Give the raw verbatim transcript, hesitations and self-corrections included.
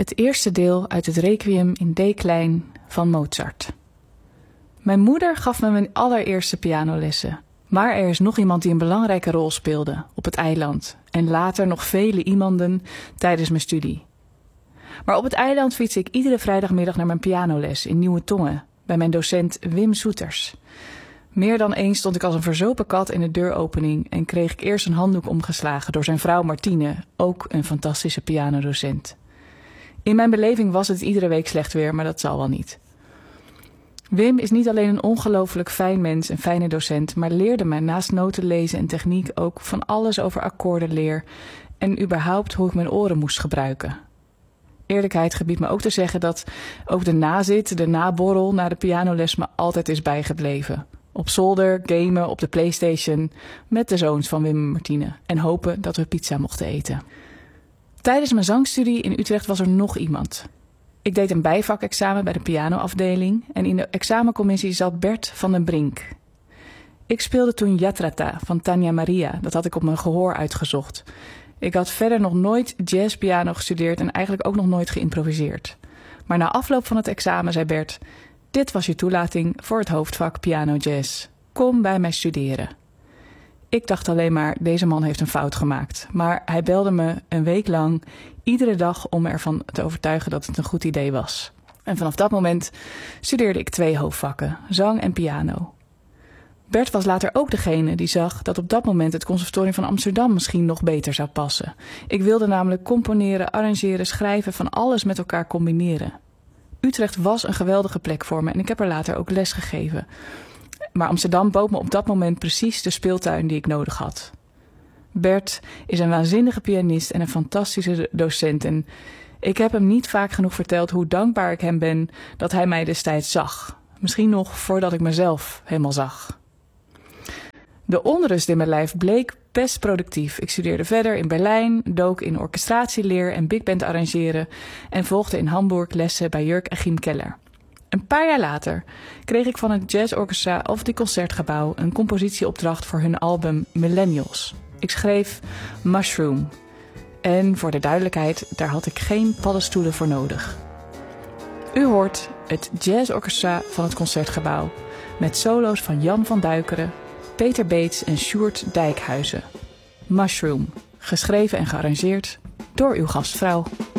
Het eerste deel uit het Requiem in D-klein van Mozart. Mijn moeder gaf me mijn allereerste pianolessen. Maar er is nog iemand die een belangrijke rol speelde op het eiland. En later nog vele iemanden tijdens mijn studie. Maar op het eiland fiets ik iedere vrijdagmiddag naar mijn pianoles in Nieuwe Tongen. Bij mijn docent Wim Soeters. Meer dan eens stond ik als een verzopen kat in de deuropening en kreeg ik eerst een handdoek omgeslagen door zijn vrouw Martine, ook een fantastische pianodocent. In mijn beleving was het iedere week slecht weer, maar dat zal wel niet. Wim is niet alleen een ongelooflijk fijn mens en fijne docent, maar leerde mij naast noten lezen en techniek ook van alles over akkoordenleer en überhaupt hoe ik mijn oren moest gebruiken. Eerlijkheid gebiedt me ook te zeggen dat ook de nazit, de naborrel na de pianoles me altijd is bijgebleven. Op zolder, gamen op de PlayStation met de zoons van Wim en Martine en hopen dat we pizza mochten eten. Tijdens mijn zangstudie in Utrecht was er nog iemand. Ik deed een bijvakexamen bij de pianoafdeling en in de examencommissie zat Bert van den Brink. Ik speelde toen Yatrata van Tanja Maria, dat had ik op mijn gehoor uitgezocht. Ik had verder nog nooit jazzpiano gestudeerd en eigenlijk ook nog nooit geïmproviseerd. Maar na afloop van het examen zei Bert: dit was je toelating voor het hoofdvak piano jazz. Kom bij mij studeren. Ik dacht alleen maar, deze man heeft een fout gemaakt. Maar hij belde me een week lang, iedere dag, om me ervan te overtuigen dat het een goed idee was. En vanaf dat moment studeerde ik twee hoofdvakken, zang en piano. Bert was later ook degene die zag dat op dat moment het Conservatorium van Amsterdam misschien nog beter zou passen. Ik wilde namelijk componeren, arrangeren, schrijven, van alles met elkaar combineren. Utrecht was een geweldige plek voor me en ik heb er later ook les gegeven. Maar Amsterdam bood me op dat moment precies de speeltuin die ik nodig had. Bert is een waanzinnige pianist en een fantastische docent. En ik heb hem niet vaak genoeg verteld hoe dankbaar ik hem ben dat hij mij destijds zag. Misschien nog voordat ik mezelf helemaal zag. De onrust in mijn lijf bleek best productief. Ik studeerde verder in Berlijn, dook in orchestratieleer en bigband arrangeren en volgde in Hamburg lessen bij Jörg Achim Keller. Een paar jaar later kreeg ik van het Jazz Orchestra of die Concertgebouw een compositieopdracht voor hun album Millennials. Ik schreef Mushroom. En voor de duidelijkheid, daar had ik geen paddenstoelen voor nodig. U hoort het Jazz Orchestra van het Concertgebouw met solo's van Jan van Duikeren, Peter Beets en Sjoerd Dijkhuizen. Mushroom, geschreven en gearrangeerd door uw gastvrouw.